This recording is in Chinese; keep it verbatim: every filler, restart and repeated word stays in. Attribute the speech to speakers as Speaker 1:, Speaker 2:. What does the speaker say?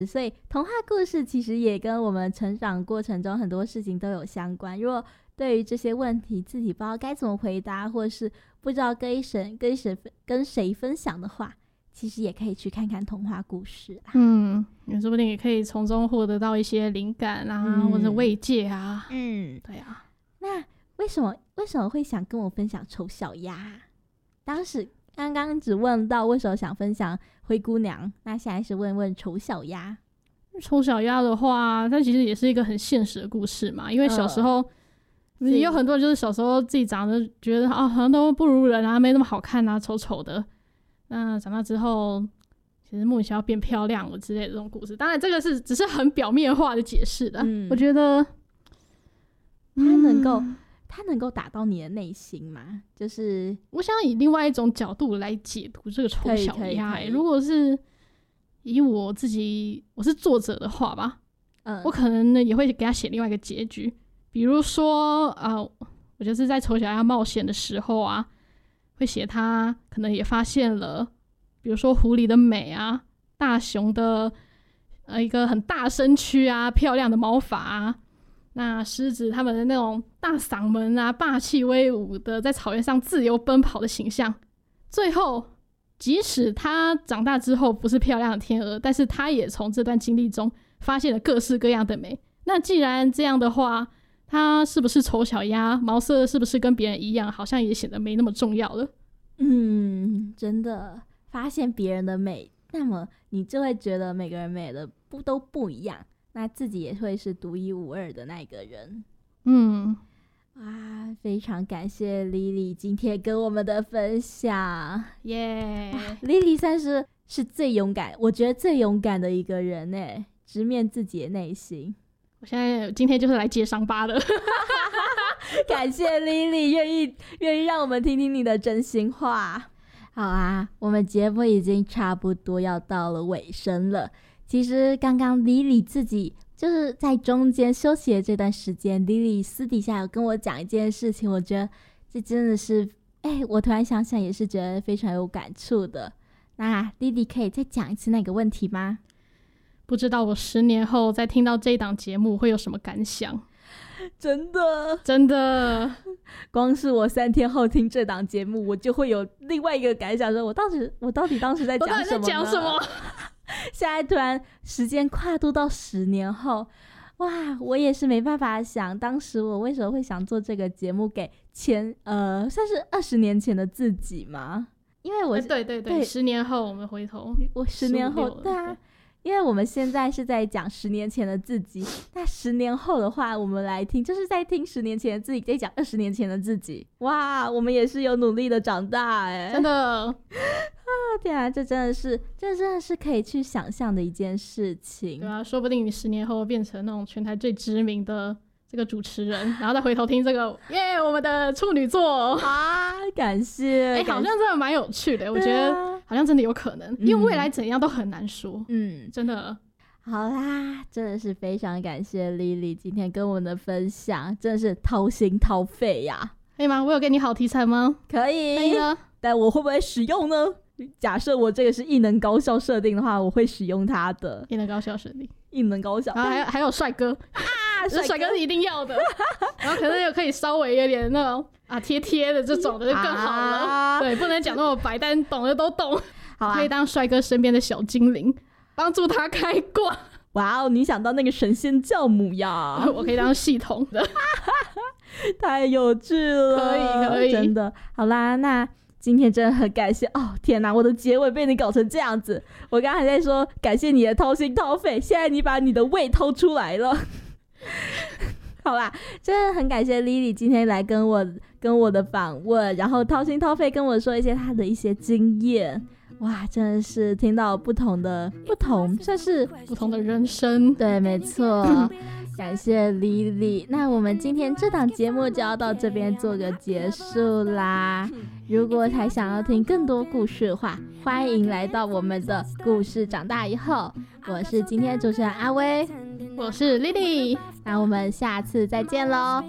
Speaker 1: 所以童话故事其实也跟我们成长过程中很多事情都有相关。如果对于这些问题自己不知道该怎么回答，或是不知道跟谁跟谁跟谁分享的话，其实也可以去看看童话故事啦。
Speaker 2: 嗯，你说不定也可以从中获得到一些灵感啊、嗯、或者慰藉啊。
Speaker 1: 嗯，
Speaker 2: 对啊。
Speaker 1: 那为什么为什么会想跟我分享丑小鸭？当时刚刚只问到为什么想分享灰姑娘，那现在是问问丑小鸭。
Speaker 2: 丑小鸭的话，它其实也是一个很现实的故事嘛，因为小时候、呃、也有很多人就是小时候自己长得觉得啊好像都不如人啊，没那么好看啊，丑丑的。那长大之后其实莫名其妙变漂亮了之类的这种故事，当然这个是只是很表面化的解释的、嗯、我觉得
Speaker 1: 它能够、嗯、它能够打到你的内心吗？就是
Speaker 2: 我想以另外一种角度来解读这个丑小鸭、欸、如果是以我自己我是作者的话吧、嗯、我可能呢也会给他写另外一个结局，比如说啊、呃，我就是在丑小鸭冒险的时候啊，会写他可能也发现了比如说狐狸的美啊，大熊的呃一个很大身躯啊，漂亮的毛发啊，那狮子他们的那种大嗓门啊，霸气威武的在草原上自由奔跑的形象。最后即使他长大之后不是漂亮的天鹅，但是他也从这段经历中发现了各式各样的美。那既然这样的话，他是不是丑小鸭，毛色是不是跟别人一样，好像也显得没那么重要了。
Speaker 1: 嗯，真的发现别人的美，那么你就会觉得每个人美的不都不一样，那自己也会是独一无二的那个人。
Speaker 2: 嗯，
Speaker 1: 哇，非常感谢 Lily 今天跟我们的分享，
Speaker 2: 耶、yeah.
Speaker 1: Lily 算是是最勇敢，我觉得最勇敢的一个人耶，直面自己的内心。
Speaker 2: 我现在今天就是来接伤疤的
Speaker 1: 感谢 Lily 愿意愿意让我们听听你的真心话。好啊，我们节目已经差不多要到了尾声了。其实刚刚 Lily 自己就是在中间休息的这段时间， Lily 私底下有跟我讲一件事情，我觉得这真的是哎，我突然想想也是觉得非常有感触的。那 Lily 可以再讲一次那个问题吗？
Speaker 2: 不知道我十年后再听到这一档节目会有什么感想。
Speaker 1: 真的
Speaker 2: 真的
Speaker 1: 光是我三天后听这档节目，我就会有另外一个感想，说我到底我到底当时在讲什么呢？我到底在讲什么现在突然时间跨度到十年后，哇，我也是没办法想当时我为什么会想做这个节目给前呃算是二十年前的自己吗？因为我、欸、
Speaker 2: 对对 对, 对十年后我们回头，
Speaker 1: 我十年后对啊，因为我们现在是在讲十年前的自己，那十年后的话我们来听就是在听十年前的自己在讲二十年前的自己。哇，我们也是有努力的长大哎，
Speaker 2: 真的
Speaker 1: 啊，对啊，这真的是这真的是可以去想象的一件事情。
Speaker 2: 对啊，说不定你十年后变成那种全台最知名的这个主持人，然后再回头听这个耶我们的处女座
Speaker 1: 啊，感谢哎、
Speaker 2: 欸，好像真的蛮有趣的、啊、我觉得好像真的有可能、嗯、因为未来怎样都很难说。嗯，真的。
Speaker 1: 好啦，真的是非常感谢 Lily 今天跟我们的分享，真的是掏心掏肺呀。
Speaker 2: 可以吗？我有给你好题材吗？
Speaker 1: 可以。
Speaker 2: 可以呢，
Speaker 1: 但我会不会使用呢？假设我这个是艺能高效设定的话，我会使用它的
Speaker 2: 艺能高效设定，
Speaker 1: 艺能高效，
Speaker 2: 然后还有还有帅哥啊，帅哥是一定要的然后可能有可以稍微有点那种啊贴贴的这种的就更好了、啊、对，不能讲那么白，但懂的都懂。好、啊，可以当帅哥身边的小精灵，帮助他开挂。
Speaker 1: 哇哦，你想到那个神仙教母呀
Speaker 2: 我可以当系统的
Speaker 1: 太有趣了，
Speaker 2: 可以可以，
Speaker 1: 真的。好啦，那今天真的很感谢哦！天哪，我的结尾被你搞成这样子。我刚刚还在说感谢你的掏心掏肺，现在你把你的胃掏出来了。好啦，真的很感谢 Lily 今天来跟我跟我的访问，然后掏心掏肺跟我说一些她的一些经验。哇，真的是听到不同的不同，算是
Speaker 2: 不同的人生。
Speaker 1: 对，没错。感谢 Lily， 那我们今天这档节目就要到这边做个结束啦。如果还想要听更多故事的话，欢迎来到我们的故事长大以后。我是今天的主持人阿威，
Speaker 2: 我是 Lily，
Speaker 1: 那我们下次再见咯，